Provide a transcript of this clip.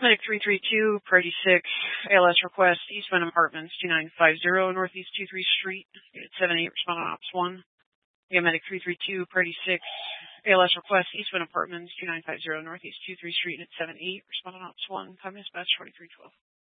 Medic 332, Priority 6, ALS request, Eastman Apartments, 2950 Northeast 23 Street, at 78, respond on Ops 1. Yeah, Medic 332, Priority 6, ALS request, Eastman Apartments, 2950 Northeast 23 Street, at 78, respond on Ops 1. Time dispatch 2312.